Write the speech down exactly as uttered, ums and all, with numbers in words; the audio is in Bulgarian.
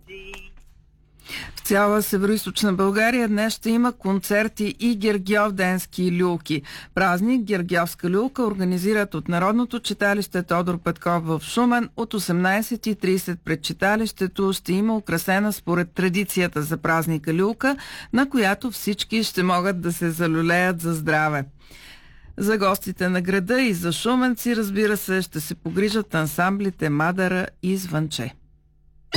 В цяла Североизточна България днес ще има концерти и Гергьовденски люлки. Празник Гергьовска люлка организират от Народното читалище Тодор Петков в Шумен. От осемнайсет и трийсет пред читалището ще има украсена според традицията за празника люлка, на която всички ще могат да се залюлеят за здраве. За гостите на града и за шуменци, разбира се, ще се погрижат ансамблите Мадара и Звънче.